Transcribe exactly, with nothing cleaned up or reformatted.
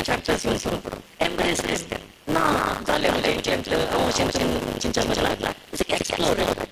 distractors yung embrace this. Nah, dale mo yung gentle. Oh, siya siya siya siya lang. Sige, explore.